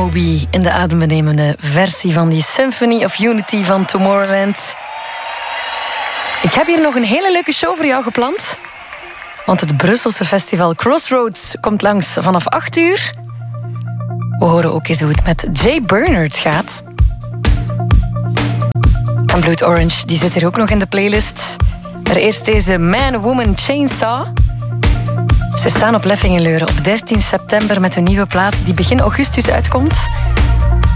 Moby in de adembenemende versie van die Symphony of Unity van Tomorrowland. Ik heb hier nog een hele leuke show voor jou gepland. Want het Brusselse festival Crossroads komt langs vanaf 8 uur. We horen ook eens hoe het met Jay Bernard gaat. En Blood Orange, die zit hier ook nog in de playlist. Maar eerst deze Man Woman Chainsaw. Ze staan op Leffingeleuren op 13 september met hun nieuwe plaat die begin augustus uitkomt.